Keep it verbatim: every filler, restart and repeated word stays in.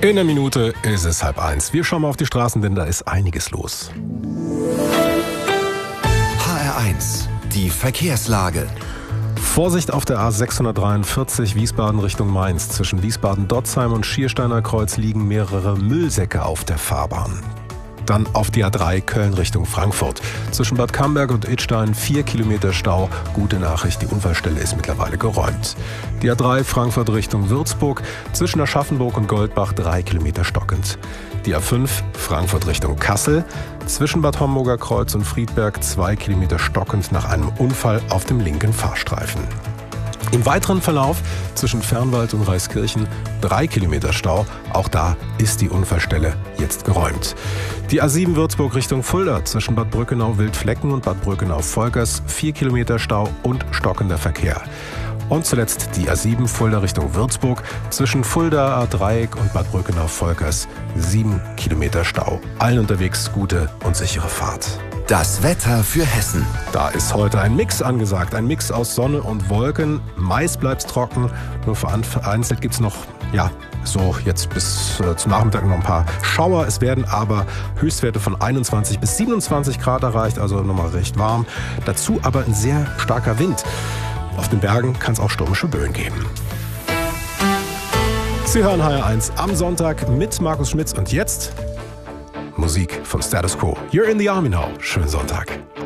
In einer Minute ist es halb eins. Wir schauen mal auf die Straßen, denn da ist einiges los. H R eins, die Verkehrslage. Vorsicht auf der A sechshundertdreiundvierzig Wiesbaden Richtung Mainz. Zwischen Wiesbaden-Dotzheim und Schiersteiner Kreuz liegen mehrere Müllsäcke auf der Fahrbahn. Dann auf die A drei Köln Richtung Frankfurt. Zwischen Bad Camberg und Idstein vier Kilometer Stau. Gute Nachricht, die Unfallstelle ist mittlerweile geräumt. Die A drei Frankfurt Richtung Würzburg. Zwischen Aschaffenburg und Goldbach drei Kilometer stockend. Die A fünf Frankfurt Richtung Kassel. Zwischen Bad Homburger Kreuz und Friedberg zwei Kilometer stockend nach einem Unfall auf dem linken Fahrstreifen. Im weiteren Verlauf zwischen Fernwald und Reiskirchen drei Kilometer Stau. Auch da ist die Unfallstelle jetzt geräumt. Die A sieben Würzburg Richtung Fulda zwischen Bad Brückenau-Wildflecken und Bad Brückenau-Volkers vier Kilometer Stau und stockender Verkehr. Und zuletzt die A sieben Fulda Richtung Würzburg zwischen Fulda A-Dreieck und Bad Brückenau-Volkers sieben Kilometer Stau. Allen unterwegs gute und sichere Fahrt. Das Wetter für Hessen. Da ist heute ein Mix angesagt, ein Mix aus Sonne und Wolken. Meist bleibt's trocken, nur vereinzelt gibt's noch, ja, so jetzt bis äh, zum Nachmittag noch ein paar Schauer. Es werden aber Höchstwerte von einundzwanzig bis siebenundzwanzig Grad erreicht, also nochmal recht warm. Dazu aber ein sehr starker Wind. Auf den Bergen kann es auch stürmische Böen geben. Sie hören H R eins am Sonntag mit Markus Schmitz und jetzt Musik von Status Quo. You're in the Army now. Schönen Sonntag.